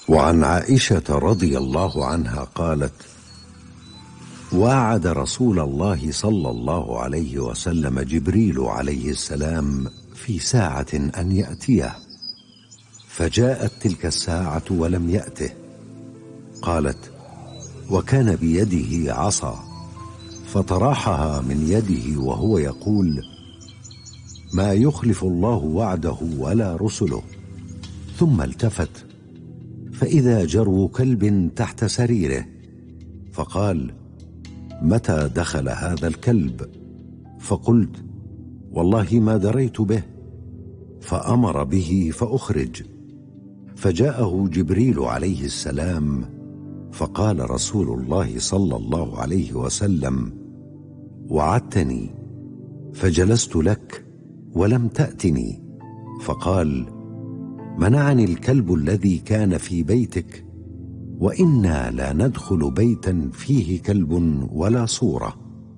وعن عائشة رضي الله عنها قالت: واعد رسول الله صلى الله عليه وسلم جبريل عليه السلام في ساعة أن يأتيه، فجاءت تلك الساعة ولم يأته. قالت: وكان بيده عصا فطرحها من يده وهو يقول: ما يخلف الله وعده ولا رسله. ثم التفت فإذا جرو كلب تحت سريره، فقال: متى دخل هذا الكلب؟ فقلت: والله ما دريت به. فأمر به فأخرج، فجاءه جبريل عليه السلام، فقال رسول الله صلى الله عليه وسلم: وعدتني فجلست لك ولم تأتني. فقال: منعني الكلب الذي كان في بيتك، وإنا لا ندخل بيتا فيه كلب ولا صورة.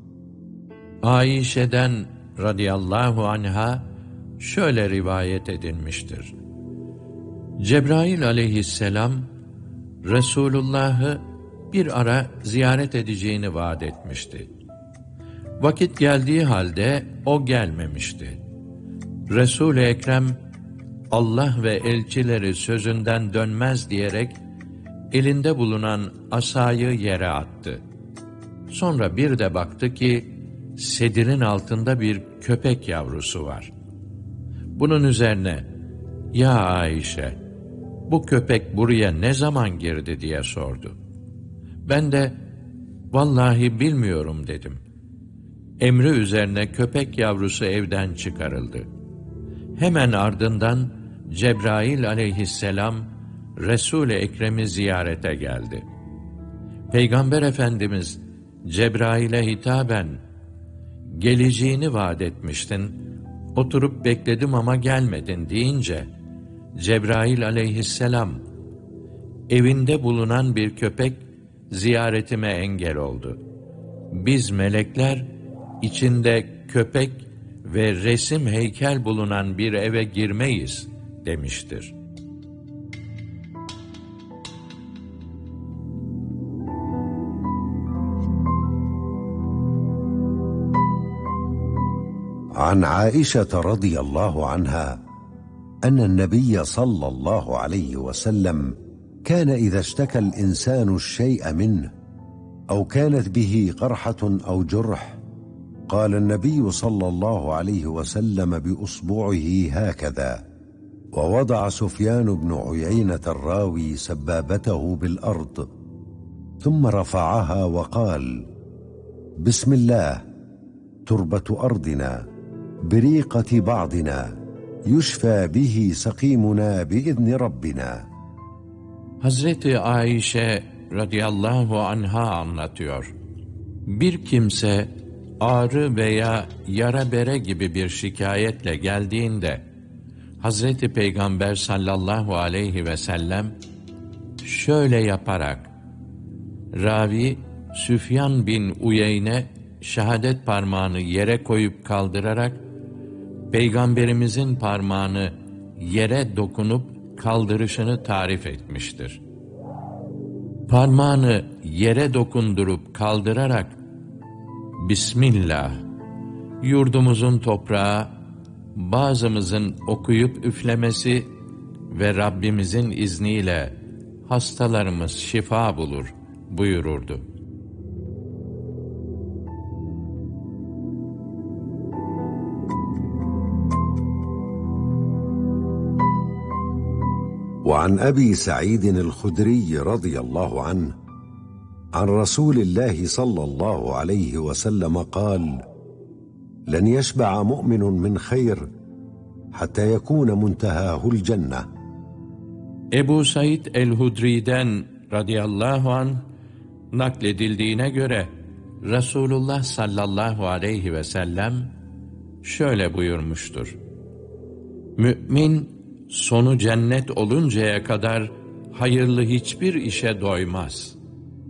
Ayşe'den radıyallahu anha şöyle rivayet edilmiştir. Cebrail aleyhisselam Resulullah'ı bir ara ziyaret edeceğini vaat etmişti. Vakit geldiği halde o gelmemişti. Resul-i Ekrem Allah ve elçileri sözünden dönmez diyerek elinde bulunan asayı yere attı. Sonra bir de baktı ki sedirin altında bir köpek yavrusu var. Bunun üzerine "Ya Ayşe, bu köpek buraya ne zaman girdi?" diye sordu. Ben de "Vallahi bilmiyorum" dedim. Emri üzerine köpek yavrusu evden çıkarıldı. Hemen ardından Cebrail aleyhisselam Resul-i Ekrem'i ziyarete geldi. Peygamber Efendimiz Cebrail'e hitaben "Geleceğini vaat etmiştin, oturup bekledim ama gelmedin" deyince Cebrail aleyhisselam "Evinde bulunan bir köpek ziyaretime engel oldu. Biz melekler içinde köpek ve resim heykel bulunan bir eve girmeyiz" demiştir. عن عائشة رضي الله عنها أن النبي صلى الله عليه وسلم كان إذا اشتكى الإنسان الشيء منه أو كانت به قرحة أو جرح قال النبي صلى الله عليه وسلم بأصبعه هكذا، ووضع سفيان بن عيينة الراوي سبابته بالأرض ثم رفعها وقال: بسم الله، تربة أرضنا بريقة بعضنا يشفى به سقيمنا بإذن ربنا. Hazreti Ayşe radıyallahu anha anlatıyor. Bir kimse ağrı veya yara bere gibi bir şikayetle geldiğinde Hazreti Peygamber sallallahu aleyhi ve sellem şöyle yaparak, ravi Süfyan bin Uyeyne şehadet parmağını yere koyup kaldırarak Peygamberimizin parmağını yere dokunup kaldırışını tarif etmiştir. Parmağını yere dokundurup kaldırarak "Bismillah, yurdumuzun toprağı, bazımızın okuyup üflemesi ve Rabbimizin izniyle hastalarımız şifa bulur" buyururdu. وعن أبي سعيد الخدري رضي الله عنه عن رسول الله صلى الله عليه وسلم قال: لن يشبع مؤمن من خير حتى يكون منتهاه الجنة. Ebu Said el-Hudri'den radıyallahu anh nakledildiğine göre Resulullah sallallahu aleyhi ve sellem şöyle buyurmuştur: Mümin sonu cennet oluncaya kadar hayırlı hiçbir işe doymaz.